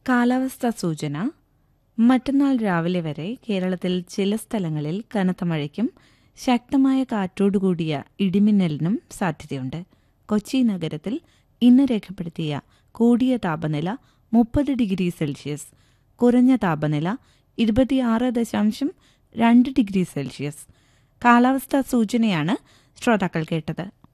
കാലാവസ്ഥാ സൂചന. മറ്റന്നാൾ രാവിലെ വരെ കേരളത്തിൽ ചില സ്ഥലങ്ങളിൽ കനത്ത മഴയ്ക്കും ശക്തമായ കാറ്റോടുകൂടിയ ഇടിമിന്നലിനും സാധ്യതയുണ്ട്. കൊച്ചി നഗരത്തിൽ ഇന്ന് രേഖപ്പെടുത്തിയ കൂടിയ താപനില 30 ഡിഗ്രി സെൽഷ്യസ്, കുറഞ്ഞ താപനില 26.2 ഡിഗ്രി സെൽഷ്യസ്. കാലാവസ്ഥാ സൂചനയാണ് ശ്രോതാക്കൾ കേട്ടത്.